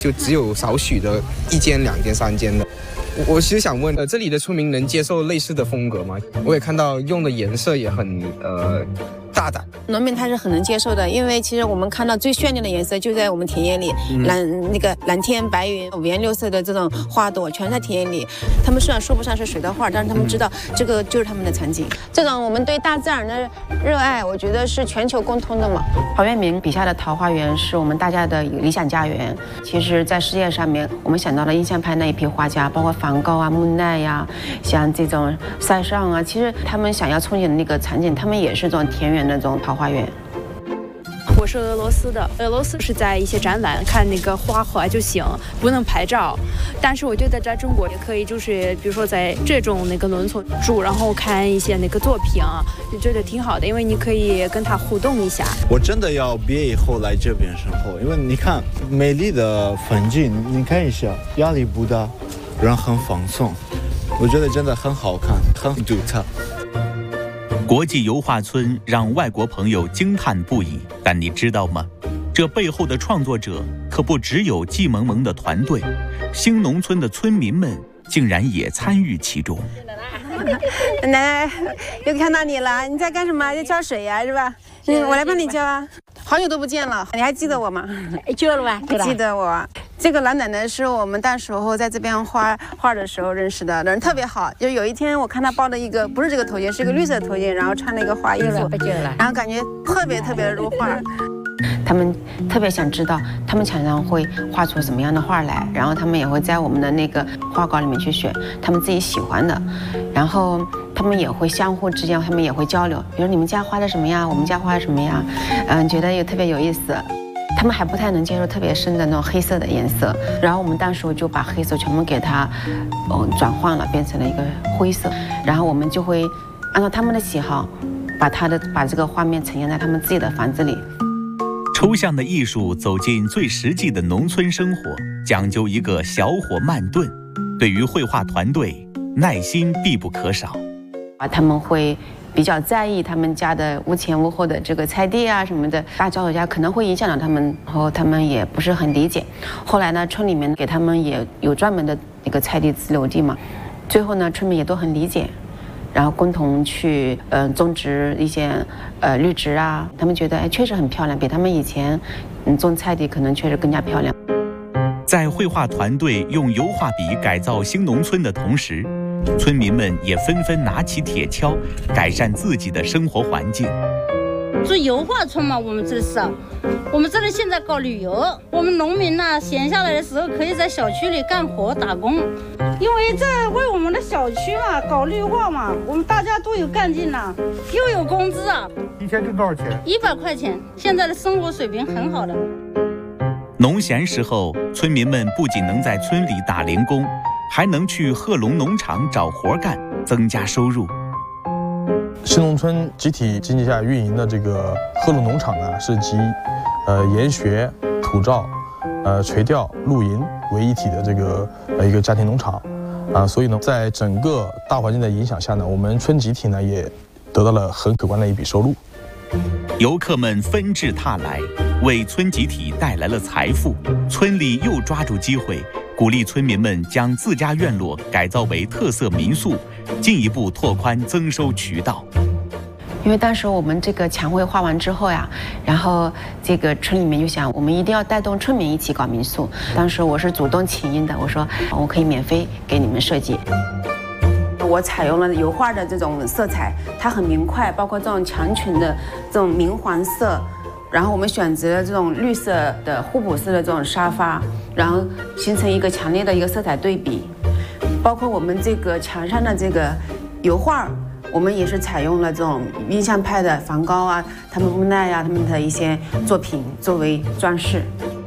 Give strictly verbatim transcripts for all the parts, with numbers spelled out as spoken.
就只有少许的一间、两间、三间的。我其实想问，呃，这里的村民能接受类似的风格吗？我也看到用的颜色也很呃大胆。 农民他是很能接受的，因为其实我们看到最绚丽的颜色就在我们田野里，嗯、蓝那个蓝天白云、五颜六色的这种花朵全在田野里。他们虽然说不上是水的画，但是他们知道这个就是他们的场景。这种我们对大自然的热爱，我觉得是全球共通的嘛。陶渊明笔下的桃花源是我们大家的理想家园。其实，在世界上面，我们想到了印象派那一批画家，包括梵高啊、莫奈呀，像这种塞尚啊，其实他们想要憧憬的那个场景，他们也是这种田园的这种桃花源。 我是俄罗斯的，俄罗斯是在一些展览看那个花花就行，不能拍照。但是我觉得在中国也可以，就是比如说在这种那个农村住，然后看一些那个作品，就觉得挺好的，因为你可以跟他互动一下。 我真的要毕业以后来这边生活，因为你看美丽的风景，你看一下，压力不大，人很放松，我觉得真的很好看，很独特。 国际油画村让外国朋友惊叹不已，但你知道吗？这背后的创作者可不只有季萌萌的团队，兴农村的村民们竟然也参与其中。 奶奶，又看到你了，你在干什么？在浇水呀，是吧？嗯，我来帮你浇啊。好久都不见了，你还记得我吗？ 记得了吧？ 记得我。这个老奶奶是我们那时候在这边画画的时候认识的，人特别好。就有一天我看她包了一个，不是这个头巾，是一个绿色的头巾，然后穿了一个花衣服，然后感觉特别特别的入画。他们特别想知道他们常常会画出什么样的画来，然后他们也会在我们的那个画稿里面去选他们自己喜欢的，然后他们也会相互之间他们也会交流，比如你们家画的什么呀，我们家画的什么呀，嗯，觉得也特别有意思。他们还不太能接受特别深的那种黑色的颜色，然后我们当时就把黑色全部给它，嗯，转换了，变成了一个灰色，然后我们就会按照他们的喜好，把他的把这个画面呈现在他们自己的房子里。 抽象的艺术走进最实际的农村生活，讲究一个小火慢炖。对于绘画团队，耐心必不可少。 啊，他们会比较在意他们家的屋前屋后的这个菜地啊什么的，大脚手架可能会影响到他们，然后他们也不是很理解。后来呢，村里面给他们也有专门的一个菜地自留地嘛，最后呢，村民也都很理解。然后共同去呃种植一些呃绿植啊，他们觉得哎确实很漂亮，比他们以前嗯种菜地可能确实更加漂亮。 在绘画团队用油画笔改造兴农村的同时，村民们也纷纷拿起铁锹，改善自己的生活环境。 做油画村嘛，我们这是，我们这里现在搞旅游，我们农民呢闲下来的时候可以在小区里干活打工，因为这为我们的小区嘛搞绿化嘛，我们大家都有干劲呐，又有工资啊。 一天挣多少钱？ 一百块钱，现在的生活水平很好的。 农闲时候，村民们不仅能在村里打零工，还能去贺龙农场找活干，增加收入。 兴农村集体经济下运营的这个贺龙农场呢，是集呃研学、土照、呃垂钓、露营为一体的这个呃一个家庭农场啊，所以呢，在整个大环境的影响下呢，我们村集体呢也得到了很可观的一笔收入。 游客们纷至沓来，为村集体带来了财富。村里又抓住机会，鼓励村民们将自家院落改造为特色民宿，进一步拓宽增收渠道。 因为当时我们这个墙绘画完之后呀，然后这个村里面就想，我们一定要带动村民一起搞民宿。当时我是主动请缨的，我说我可以免费给你们设计。我采用了油画的这种色彩，它很明快，包括这种墙裙的这种明黄色，然后我们选择了这种绿色的互补色的这种沙发，然后形成一个强烈的一个色彩对比。包括我们这个墙上的这个油画，我们也是采用了这种印象派的梵高啊、他们莫奈啊他们的一些作品作为装饰。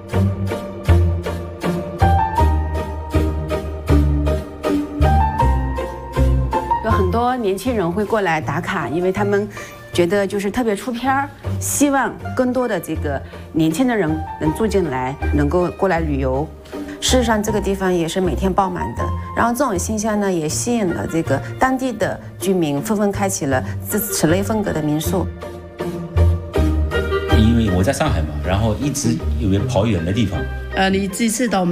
有很多年轻人会过来打卡，因为他们觉得就是特别出片儿，希望更多的这个年轻的人能住进来，能够过来旅游。事实上，这个地方也是每天爆满的。然后这种现象呢，也吸引了这个当地的居民，纷纷开启了此此类风格的民宿。 因为我在上海嘛，然后一直有跑远的地方。 呃，你这次到我们